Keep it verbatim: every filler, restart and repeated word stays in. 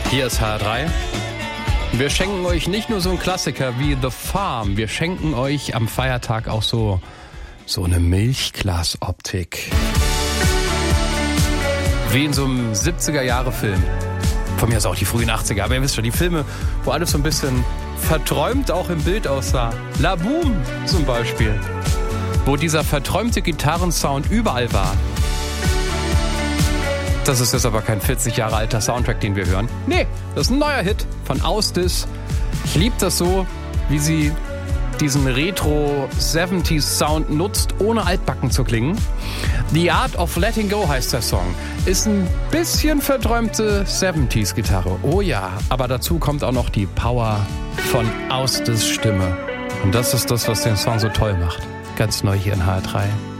Hier ist H R drei. Wir schenken euch nicht nur so einen Klassiker wie The Farm, wir schenken euch am Feiertag auch so, so eine Milchglasoptik. Wie in so einem siebziger-Jahre-Film. Von mir ist auch die frühen achtziger, aber ihr wisst schon, die Filme, wo alles so ein bisschen verträumt auch im Bild aussah. La Boom zum Beispiel. Wo dieser verträumte Gitarrensound überall war. Das ist jetzt aber kein vierzig Jahre alter Soundtrack, den wir hören. Nee, das ist ein neuer Hit von Ausdis. Ich liebe das so, wie sie diesen Retro-siebziger-Sound nutzt, ohne altbacken zu klingen. The Art of Letting Go heißt der Song. Ist ein bisschen verträumte siebziger-Gitarre. Oh ja, aber dazu kommt auch noch die Power von Ausdis Stimme. Und das ist das, was den Song so toll macht. Ganz neu hier in H R drei.